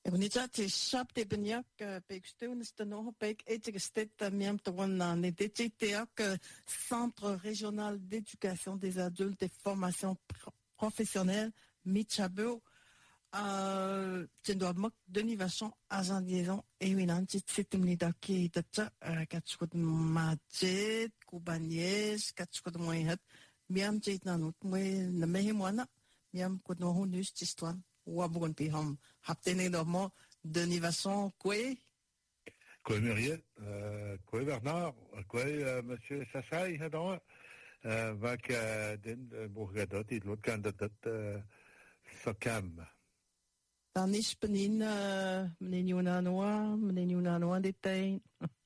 Unita te shap te benyak peksteun stano pek etikestet miam twana ne teteak Centre régional d'éducation des adultes et formation professionnelle Michabo tendo mok Denis Vachon agent liaison et winan titimnida ki tata katskot majet kubanies katskot moyhat miam jet nanut moy na mehimwana miam ko no hunus tistwan Wabon Piham. Haptene Normand, Denis Vasson, quoi? Quoi Muriel, quoi Bernard, quoi Monsieur Sassai, hadon, vac den Bourgadot, et l'autre candidat Sokam. Tanish Penin, Meniuna Noir, Meniuna Noir détail.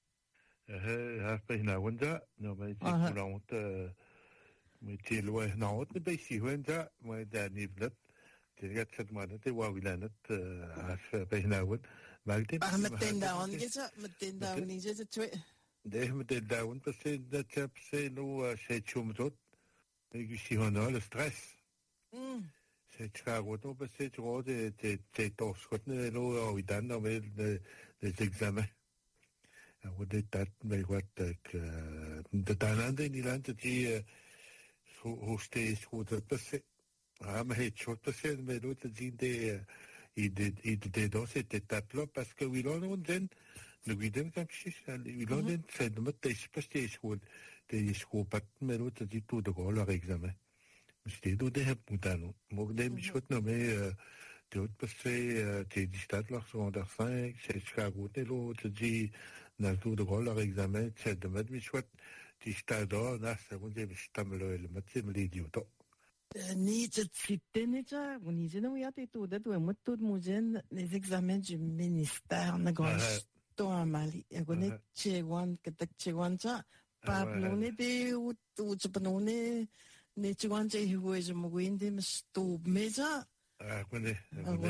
Pehina Wanda, non, mais c'est la honte, mais t'es loin, non, mais ben si Wanda, moi, Danny Vlet. Tigat set mana te wa wilanat as pehnawen magte metendaun gesa metendaun ni je twe de metendaun parce que chap c'est nous c'est chumtot et si on a le stress c'est chago to parce que trop de to skotne no widan no les examens ou des tat mais what de tanande ni lan te hoste skoter parce mais je pense mais l'autre dit il dans cette étape-là parce que oui on donne le guide comme si oui on donne c'est de mettre des school pas mais l'autre dit tout de gros leur examen c'était tout des putain moi dem je crois mais tout parce que t'es dit stade leur secondaire 5 c'est Chicago l'autre dit dans tout de gros leur examen c'est de mettre mais je crois tu stade là ça vous dit je t'aime le métier me l'idiot Ni Nija, vous n'y êtes pas tout de tout, moi tout le les examens du ministère ne grange to à Mali. Et on est Chewan, que t'as Chewan ça, pas blonné de ou tu ne Chewan j'ai joué je me guinde mais sto mais ça. On est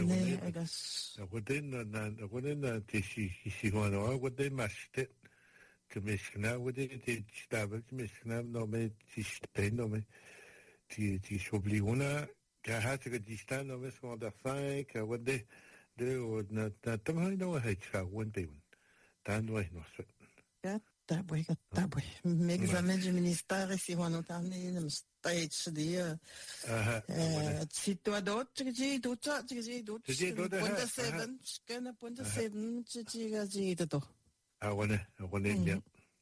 si on est masté. Que mesquina, on est stable, mesquina, non mais si je peine, non mais ti s'obliguna ka que distan no mes secondaire 5 wade de na tamai no ha one pe one tan no no so ta boy l'examen du ministère si on entend le stage de si toi d'autres point 7 tu to ah on est bien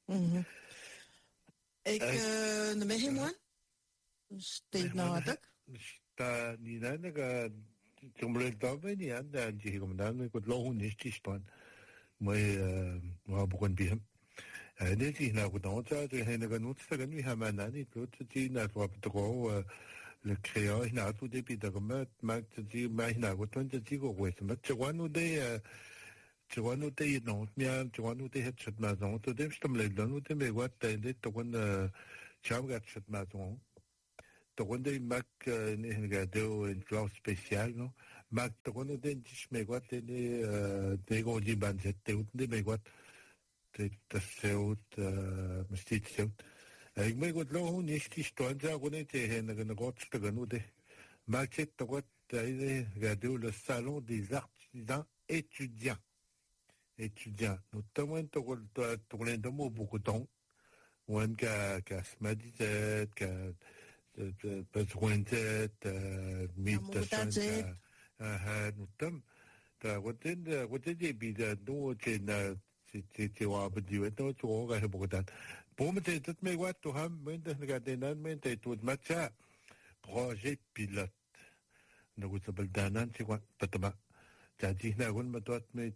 et que ne me moi State natak. Sta ni na naga tumble tabe ni anda ji komdan ko lo hun nistispan. Moi wa bukon bihem. Ne ji na ko don ta de hena ga nut sa ni ha mana ni to ji na to to le créa na tout depuis de comme ma ji ma na ko ton ji ko wes ma chwanu de chwanu de non mia chwanu de het chat ma don to dem stam le don to me wat de to kon cham gat chat ma don Toronde Mac Nehgadeo une classe spéciale, non? Mac Toronde den Meguat de Godi Banzet, de Meguat, de Seut, Mestit Seut. Ik Meguat Loho, nicht die Stonza, on était un gotch de Ganoude. Mac Togot, Gadeo, le salon des artisans étudiants. Notamment, tourner de mots beaucoup de temps. Ouan ka smadizet, ka Bezwentet, Mitashan, Nutam, what did they be the no chain? C'était wabdi no to go bodan. Pomete that me what to ham when the garden meant it would match a projet pilote. No good baldanan, she want patama. Jajina won matot me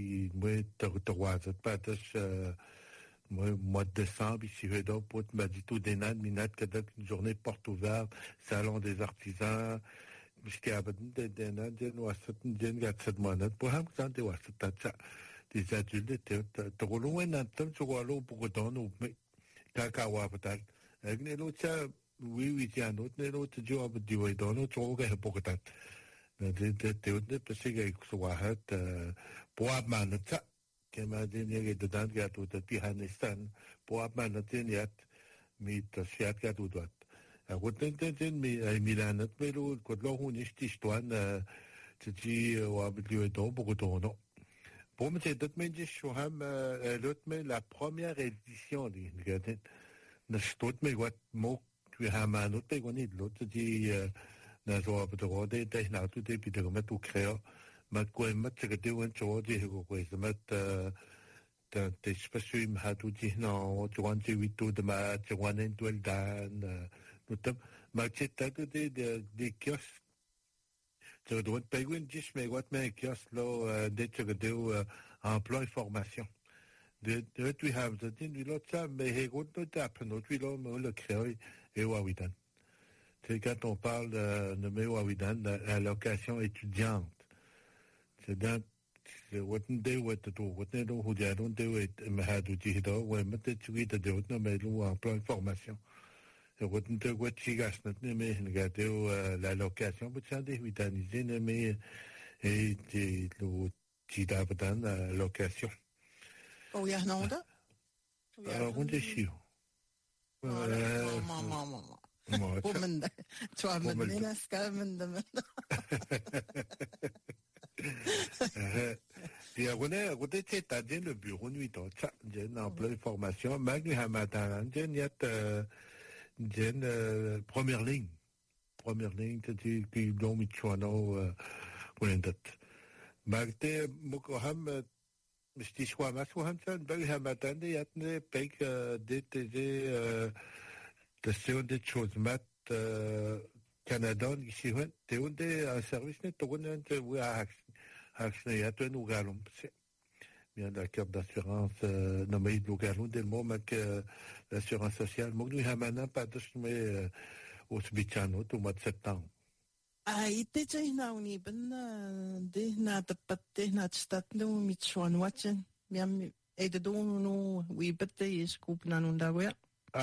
to was at Patas. Mois de décembre, ici, Vedopot m'a dit tout des nan, minat, kadak, une journée porte ouverte, salon des artisans, jusqu'à des nan, des noissettes, des gatset moinet, pour un temps, des noissettes, des adultes, te roulouen, un temps, tu roulouen, pour donner, ou, mais, kakawa, peut-être. Avec les autres, oui, tiens, autre, les autres, tu as dit, oui, donner, tu roulouen, pour peut-être. Des autres, parce que, soit, pour abmaner, ça. Kema dinge de dan gatu de Pihanistan po apman natin yat mit siat gatu dot. Agut ten mi Milanat melu ko lo hun ististwan تجي وابدلوا يدو بقدونو بوم تدت من جيش وهم لوت من la première édition دي قاعدين نشطوت من وقت مو في همان وت يقولي لوت تجي نازوا بدو ده ده ناتو ده بيدو ما تو كريو ما كوي ما تقدر وين جوجي هو كويس ما تشبسوي ما هاتو جي هنا جوان جي ويتو دما جوان دوال دان نوتم ما تشتاكو دي كيوس تقدر تقول جيش ما وقت ما كيوس لو ده تقدر emploi et formation de tu have the thing we lot ça mais he got to tap no tu lo le créer et wawidan c'est quand on parle de me wawidan la location étudiante c'est dans what they what to what they do who they don't do it ma hadu ti do wa mate tu de no mais lo emploi et formation c'est what they what tu gas not mais regarder la location pour ça des vitaniser mais et le qui d'abord la location. Oh, ja, nou dat? Rond de chiu. Mama. Woman, tu as met mina skalmen de men. Et on est à le bureau nuit dans ça, j'ai un emploi de formation, malgré un matin, j'ai une première ligne, c'est qui l'ont mis chouano, on est Magde Mokoham Mr. Schwamas Hansen, Belhamatan, the Atne, Peg, did the Sion de Chosmat Canada, she went to the service net to one and we are actually at un Ougalum. Bien la carte d'assurance nommée Ougalum, des mots que l'assurance sociale, Mognu Hamana, pas de chemin au Sbichano, au mois de septembre. Ite चाहिँ नआउने पनि देख्न त पत्ते नाचतात नो मिचुan watchen miam ededono we bette is kupna nunda we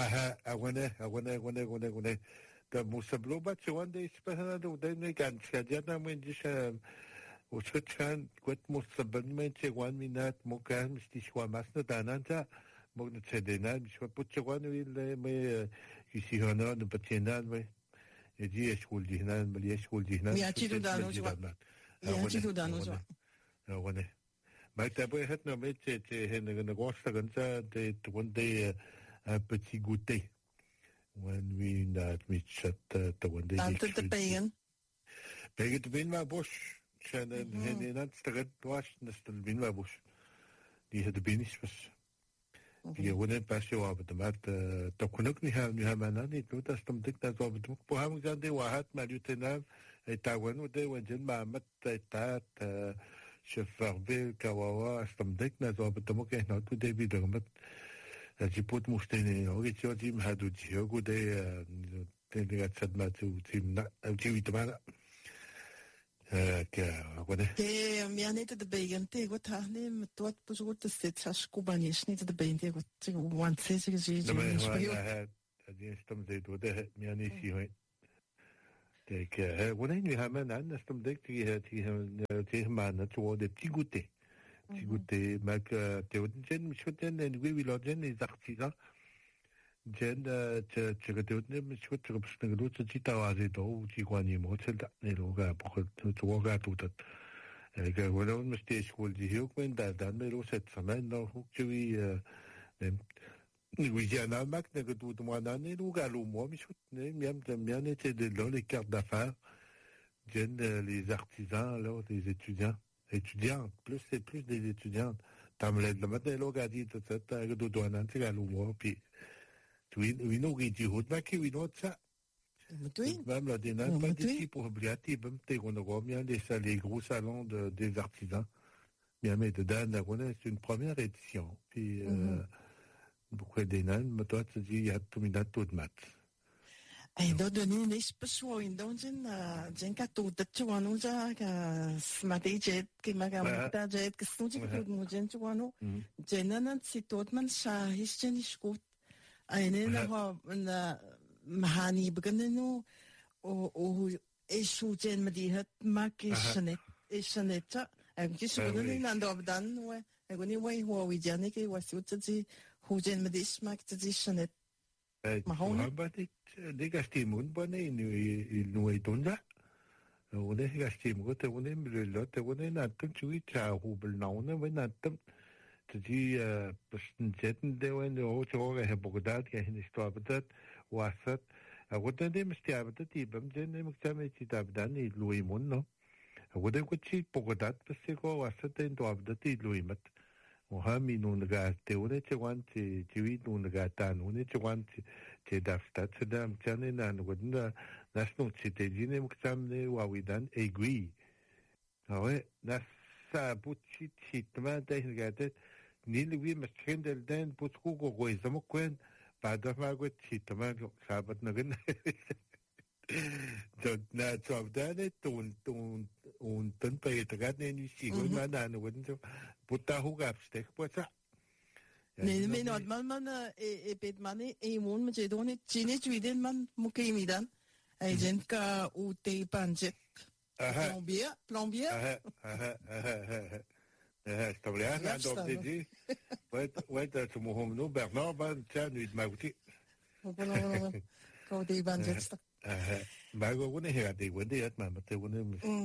agone da musablo ba chuan de spehana do de ne kan chadiana men disha uschan kwet musabmen che 1 minute mo kan sti schwa masna dananta mo ne chedena schwa putchuan will me ici hona de patiena me يجي يشغل جهنان بل يشغل جهنان يعطيله دانوز يعطيله دانوز وانا ما تابعي هتنا ميت هنا نغوصة كنسا تكون دي petit goûter when we not meet at تكون دي تتبين بين ما بوش عشان هنا نستغل واش نستلبين ما بوش دي هاد بينيش بس Die wonen pas zo op de mat. Dat kon ook niet hebben. Niet doen. Dat is om dik dat op het boek. Poham gaan de wahat maar lieutenant. Het Taiwan hoe de wajen maar met dat chauffeur kawawa. Is om dik dat op het boek. En nou toen de weer met. Je pot moest in. Ook iets wat je had doet. Je ook de gaat zet maar toe. Je weet maar. Mianete de Begante, what Harlem, what was what the sets as Kubanish needed the Bente, what one says is I against them they do the Mianisi. Take when you have an understand deck, he had him man toward the Tigute. Tigute, Mac Theoden, Schutten, and we will ordain is Artisan. Jen, Chegadonim, Schutz, Chitawazido, Chiguani Motel, Neloga, to walk out to that. When on mistake will the Hugman that Melo said some men no Hukui, Louisiana Mac, never do the one and Lugalu, Momish, name Yam, the Mianete, the lonely carte d'affaires, Jen, les artisans, alors les étudiants, plus des étudiants. Tamlet, le matin, Loga dit, etc., do douanan, Tigalou, puis. We know we do make we know ça. Même la dénage, pas d'ici pour obligater, même t'es qu'on a bien les gros salons des artisans. Bien, mais de Dan, c'est une première édition. Puis, beaucoup d'énage, mais toi, tu dis, il y a tout de maths. Et donc, donner une expression, donc, j'ai qu'à tout de tu vois, nous, smaté jet, qui m'a gardé jet, que c'est tout de nous, j'ai tu vois, nous, j'ai nan, c'est tout, man, ça, j'ai ni scout. أنا مهاني بقننو إيشو جن مديها ما كيشنت إيشنتا أمكيش بقنني نندو بدان وأقولي وين هو ويجاني كي وسوت تجي هو جن مديش ما كتجي شنت ما هو ديك استيمون بني إنه يتوندا on est gâché, moi, on est le lot, on est n'attend, tu es à Roubel, non, on est n'attend. Tu parce que j'étais de au jour et Bagdad, qui est une histoire peut-être, ou Assad. Alors, on est mis à Bagdad, il me dit, mais ça me dit à Bagdad, il Louis Mon, non? Alors, on est Bagdad, parce que quoi, Assad est dans Bagdad, il Louis Mat. On a mis nous le gars, on est chewan, tu es nous le gars, on est chewan, tu es d'Afstad, c'est d'un tiens, et nan, on a nasno, c'était dîner, mais ça me ou awidan, aiguille. Ah ouais, nas ça, bouchi, chitman, t'es une gâtette. Nil wi maskin del den putku ko go izamo kwen pada ma go chitama sabat nagan jod na chavdane tun pa itagat ne ni sigo ma na no wen jo puta huga stek pota mais normalement et petmane et mon me j'ai donné chine chuiden man mukimidan ay jen ka u te panjet plombier Està bé, no t'obtegi. Tu m'ho no Bernard van tiens nuit mauti. Ko te banjet. Ba go ne hera de wende at ma te wone.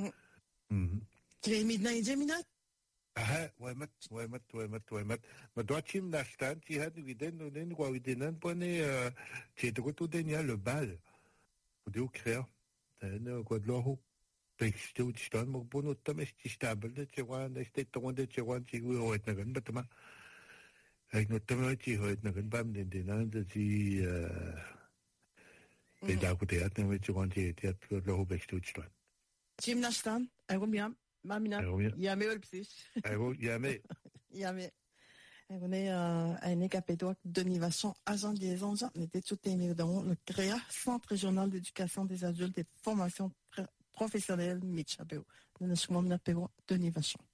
Midnight. Mat. Ma doit-il n'acheter, tu as du den, den, quoi, du den, pone, tu es de retour le bal. Ou de créer. Quoi de l'eau. Stil staan, maar bono tam is die stabel dat je waan is dit toch dat je waan je hoort naar een bet maar ik nog tam dat je hoort naar een bam den aan dat je de dag op de het nou je waan je het loop ik stil staan. Jim nastaan, ik kom ja, mamina, ja me wel precies. Ja me. On est un écapédoc Denis Vachon, agent de liaison, n'était tout émis dans le CREA, Centre régional d'éducation des adultes et de formation professionnelle Mitchabeo. Nous sommes Denis Vachon.